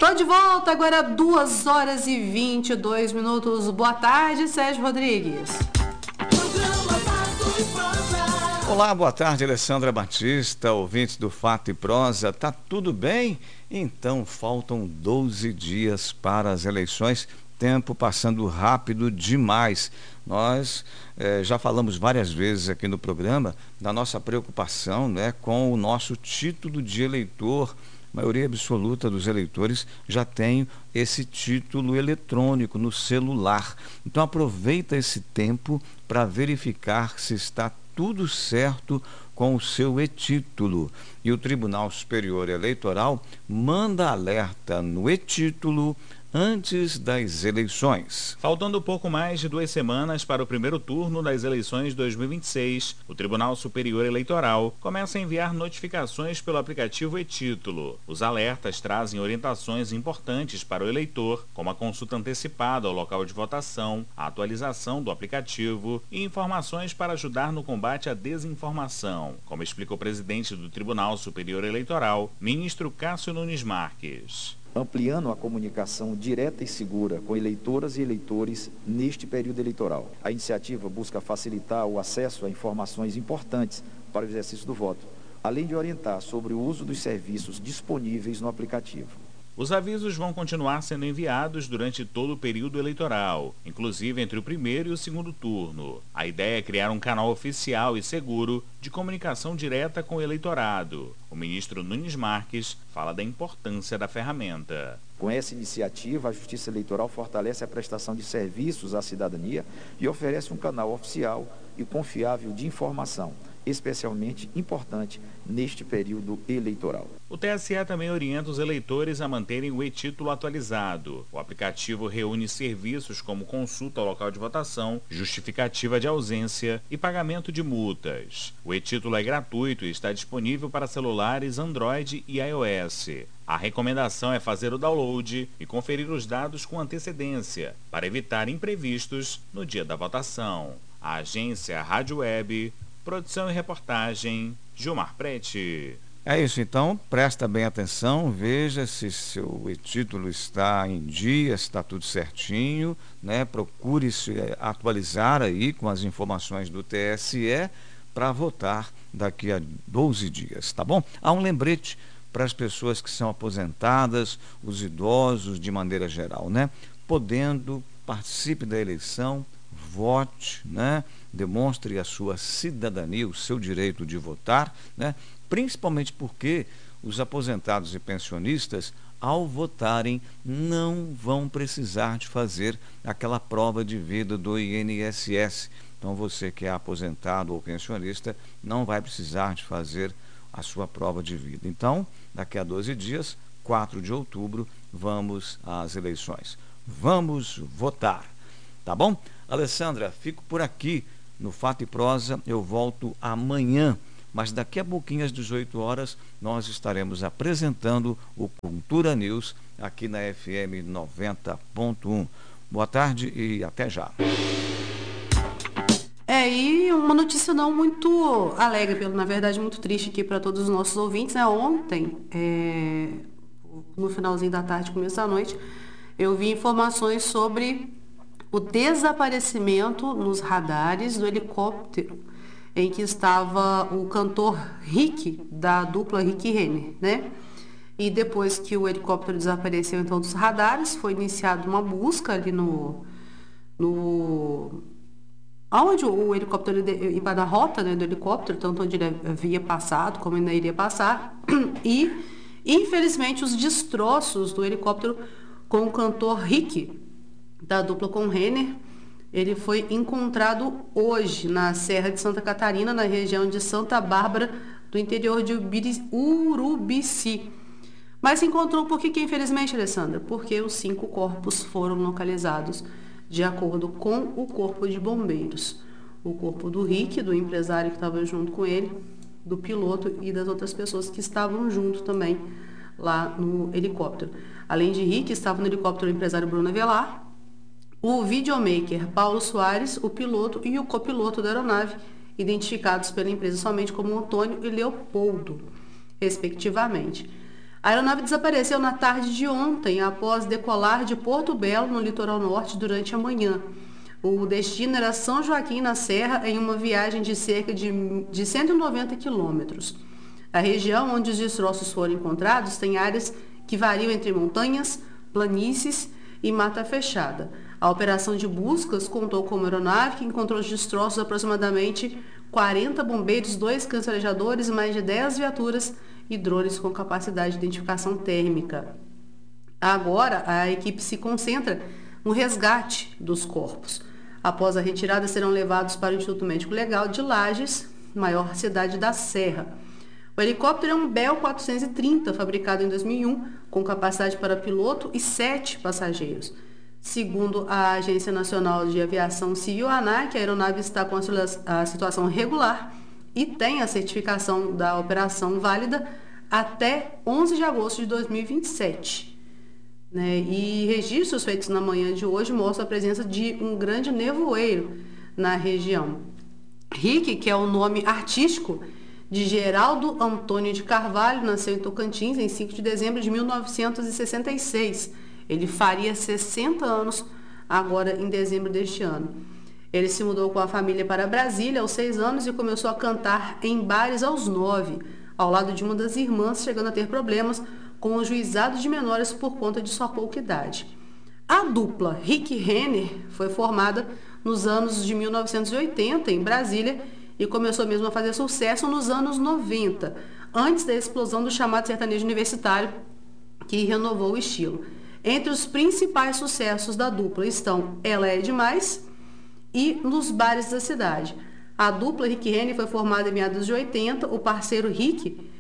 Tô de volta agora, 2h22. Boa tarde, Sérgio Rodrigues. Olá, boa tarde, Alessandra Batista, ouvintes do Fato e Prosa. Tá tudo bem? Então, faltam 12 dias para as eleições, tempo passando rápido demais. Nós já falamos várias vezes aqui no programa da nossa preocupação, né, com o nosso título de eleitor. A maioria absoluta dos eleitores já tem esse título eletrônico no celular. Então aproveita esse tempo para verificar se está tudo certo com o seu e-título. E o Tribunal Superior Eleitoral manda alerta no e-título antes das eleições. Faltando pouco mais de 2 semanas para o primeiro turno das eleições 2026, o Tribunal Superior Eleitoral começa a enviar notificações pelo aplicativo e-título. Os alertas trazem orientações importantes para o eleitor, como a consulta antecipada ao local de votação, a atualização do aplicativo e informações para ajudar no combate à desinformação, como explica o presidente do Tribunal Superior Eleitoral, ministro Cássio Nunes Marques. Ampliando a comunicação direta e segura com eleitoras e eleitores neste período eleitoral. A iniciativa busca facilitar o acesso a informações importantes para o exercício do voto, além de orientar sobre o uso dos serviços disponíveis no aplicativo. Os avisos vão continuar sendo enviados durante todo o período eleitoral, inclusive entre o primeiro e o segundo turno. A ideia é criar um canal oficial e seguro de comunicação direta com o eleitorado. O ministro Nunes Marques fala da importância da ferramenta. Com essa iniciativa, a Justiça Eleitoral fortalece a prestação de serviços à cidadania e oferece um canal oficial e confiável de informação, especialmente importante neste período eleitoral. O TSE também orienta os eleitores a manterem o e-título atualizado. O aplicativo reúne serviços como consulta ao local de votação, justificativa de ausência e pagamento de multas. O e-título é gratuito e está disponível para celulares Android e iOS. A recomendação é fazer o download e conferir os dados com antecedência, para evitar imprevistos no dia da votação. A agência Rádio Web, produção e reportagem, Gilmar Prete. É isso, então, presta bem atenção, veja se seu e-título está em dia, se está tudo certinho, né? Procure se atualizar aí com as informações do TSE para votar daqui a 12 dias, tá bom? Há um lembrete para as pessoas que são aposentadas, os idosos de maneira geral, né? Podendo, participe da eleição, vote, né? Demonstre a sua cidadania, o seu direito de votar, né? Principalmente porque os aposentados e pensionistas, ao votarem, não vão precisar de fazer aquela prova de vida do INSS. Então, você que é aposentado ou pensionista, não vai precisar de fazer a sua prova de vida. Então, daqui a 12 dias, 4 de outubro, vamos às eleições. Vamos votar, tá bom? Alessandra, fico por aqui no Fato e Prosa, eu volto amanhã, mas daqui a pouquinho às 18 horas nós estaremos apresentando o Cultura News aqui na FM 90.1. Boa tarde e até já. E uma notícia não muito alegre, na verdade muito triste aqui para todos os nossos ouvintes, né? Ontem, no finalzinho da tarde, começo da noite, eu vi informações sobre o desaparecimento nos radares do helicóptero em que estava o cantor Rick, da dupla Rick e Renner, né? E depois que o helicóptero desapareceu então dos radares, foi iniciada uma busca ali onde o helicóptero ia na rota, né, do helicóptero, tanto onde ele havia passado como ainda iria passar. E, infelizmente, os destroços do helicóptero com o cantor Rick, da dupla com Renner, ele foi encontrado hoje na Serra de Santa Catarina, na região de Santa Bárbara, do interior de Urubici. Mas se encontrou por que, infelizmente, Alessandra? Porque os 5 corpos foram localizados de acordo com o Corpo de Bombeiros. O corpo do Rick, do empresário que estava junto com ele, do piloto e das outras pessoas que estavam junto também lá no helicóptero. Além de Rick, estava no helicóptero o empresário Bruno Avelar, o videomaker Paulo Soares, o piloto e o copiloto da aeronave, identificados pela empresa somente como Antônio e Leopoldo, respectivamente. A aeronave desapareceu na tarde de ontem, após decolar de Porto Belo, no litoral norte, durante a manhã. O destino era São Joaquim, na Serra, em uma viagem de cerca de 190 quilômetros. A região onde os destroços foram encontrados tem áreas que variam entre montanhas, planícies e mata fechada. A operação de buscas contou com uma aeronave que encontrou os destroços aproximadamente 40 bombeiros, 2 cancerejadores, mais de 10 viaturas e drones com capacidade de identificação térmica. Agora, a equipe se concentra no resgate dos corpos. Após a retirada, serão levados para o Instituto Médico Legal de Lages, maior cidade da Serra. O helicóptero é um Bell 430, fabricado em 2001, com capacidade para piloto e 7 passageiros. Segundo a Agência Nacional de Aviação Civil, ANAC, a aeronave está com a situação regular e tem a certificação da operação válida até 11 de agosto de 2027. E registros feitos na manhã de hoje mostram a presença de um grande nevoeiro na região. Rick, que é o nome artístico de Geraldo Antônio de Carvalho, nasceu em Tocantins em 5 de dezembro de 1966. Ele faria 60 anos agora em dezembro deste ano. Ele se mudou com a família para Brasília aos 6 anos e começou a cantar em bares aos 9, ao lado de uma das irmãs, chegando a ter problemas com o juizado de menores por conta de sua pouca idade. A dupla Rick Renner foi formada nos anos de 1980 em Brasília e começou mesmo a fazer sucesso nos anos 90, antes da explosão do chamado sertanejo universitário, que renovou o estilo. Entre os principais sucessos da dupla estão Ela é Demais e Nos Bares da Cidade. A dupla Rick Renner foi formada em meados de 80, o parceiro Rick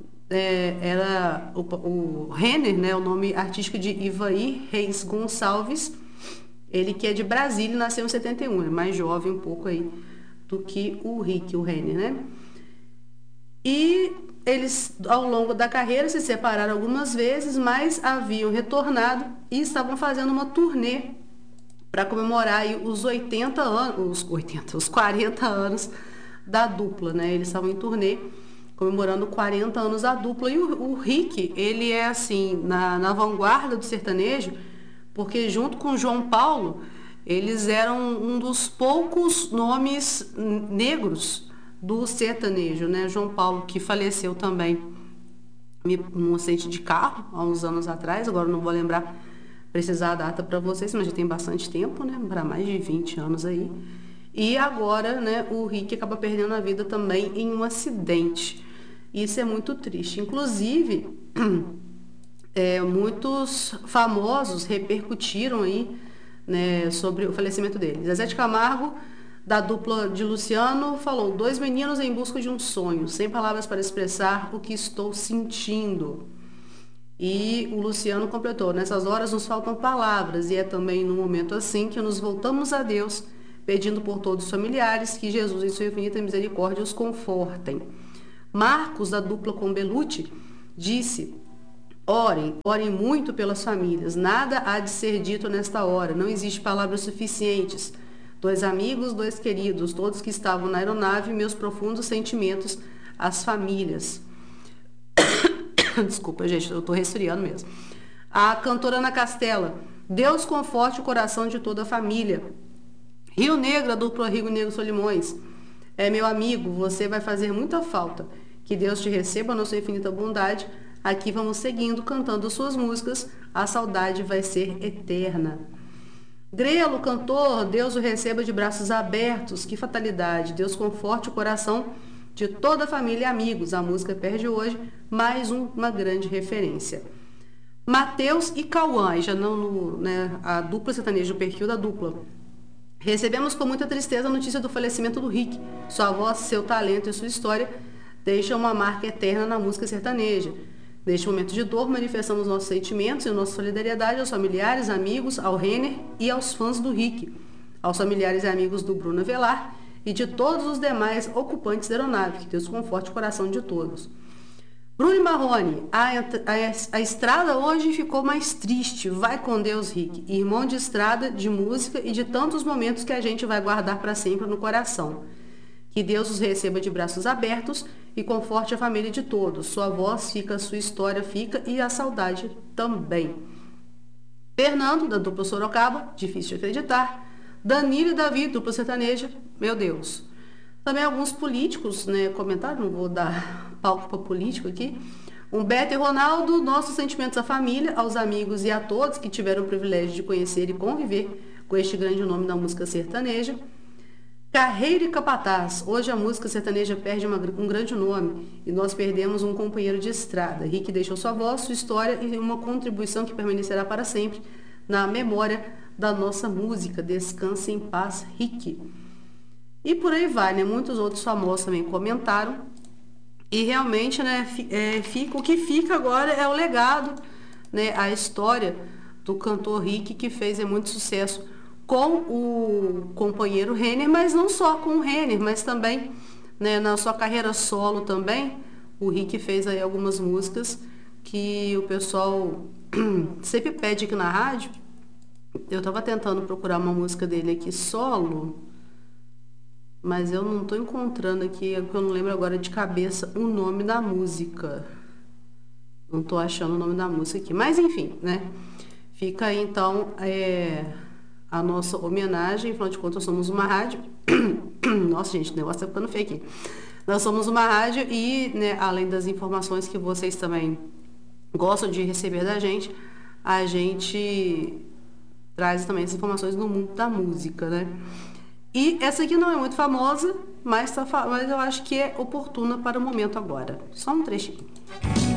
era o Renner, o nome artístico de Ivair Reis Gonçalves, ele que é de Brasília, nasceu em 71, é mais jovem um pouco aí do que o Rick, o Renner, E eles, ao longo da carreira, se separaram algumas vezes, mas haviam retornado e estavam fazendo uma turnê para comemorar aí os 40 anos da dupla, Eles estavam em turnê comemorando 40 anos da dupla. E o Rick, ele é assim, na vanguarda do sertanejo, porque junto com o João Paulo, eles eram um dos poucos nomes negros do sertanejo, João Paulo, que faleceu também num acidente de carro há uns anos atrás, agora não vou lembrar precisar a data para vocês, mas já tem bastante tempo, para mais de 20 anos aí. E agora, o Rick acaba perdendo a vida também em um acidente. Isso é muito triste. Inclusive, muitos famosos repercutiram aí, sobre o falecimento dele. Zezé de Camargo, da dupla de Luciano, falou: 2 meninos em busca de um sonho, sem palavras para expressar o que estou sentindo. E o Luciano completou: nessas horas nos faltam palavras, e é também num momento assim que nos voltamos a Deus, pedindo por todos os familiares que Jesus, em sua infinita misericórdia, os confortem. Marcos, da dupla com Belucci, disse: orem muito pelas famílias, nada há de ser dito nesta hora, não existe palavras suficientes. 2 amigos, 2 queridos, todos que estavam na aeronave, meus profundos sentimentos às famílias. Desculpa, gente, eu estou resfriando mesmo. A cantora Ana Castela: Deus conforte o coração de toda a família. Rio Negro, a dupla Rio Negro Solimões: meu amigo, você vai fazer muita falta. Que Deus te receba na sua infinita bondade. Aqui vamos seguindo, cantando suas músicas. A saudade vai ser eterna. Grelo, cantor: Deus o receba de braços abertos. Que fatalidade. Deus conforte o coração de toda a família e amigos. A música perde hoje mais uma grande referência. Mateus e Cauã, já não a dupla sertaneja, o perfil da dupla. Recebemos com muita tristeza a notícia do falecimento do Rick. Sua voz, seu talento e sua história deixam uma marca eterna na música sertaneja. Neste momento de dor, manifestamos nossos sentimentos e nossa solidariedade aos familiares, amigos, ao Renner e aos fãs do Rick, aos familiares e amigos do Bruno Avelar e de todos os demais ocupantes da aeronave. Que Deus conforte o coração de todos. Bruno e Marrone: a estrada hoje ficou mais triste. Vai com Deus, Rick. Irmão de estrada, de música e de tantos momentos que a gente vai guardar para sempre no coração. Que Deus os receba de braços abertos e conforte a família de todos. Sua voz fica, sua história fica e a saudade também. Fernando, da dupla Sorocaba, difícil de acreditar. Danilo e Davi, dupla sertaneja, meu Deus. Também alguns políticos, né, comentaram, não vou dar palco para político aqui. Humberto e Ronaldo, nossos sentimentos à família, aos amigos e a todos que tiveram o privilégio de conhecer e conviver com este grande nome da música sertaneja. Carreiro e Capataz, hoje a música sertaneja perde um grande nome e nós perdemos um companheiro de estrada. Rick deixou sua voz, sua história e uma contribuição que permanecerá para sempre na memória da nossa música. Descanse em paz, Rick. E por aí vai, né? Muitos outros famosos também comentaram. E realmente, né, o que fica agora é o legado, né, a história do cantor Rick, que fez muito sucesso com o companheiro Renner, mas não só com o Renner, mas também, né, na sua carreira solo também, o Rick fez aí algumas músicas que o pessoal sempre pede aqui na rádio. Eu estava tentando procurar uma música dele aqui solo, mas eu não estou encontrando aqui, porque eu não lembro agora de cabeça o nome da música. Não estou achando o nome da música aqui, mas enfim, né? Fica aí então a nossa homenagem, afinal de contas, nós somos uma rádio. Nossa, gente, o negócio tá ficando feio aqui. Nós somos uma rádio e, né, além das informações que vocês também gostam de receber da gente, a gente traz também as informações do mundo da música, né? E essa aqui não é muito famosa, mas eu acho que é oportuna para o momento agora. Só um trechinho.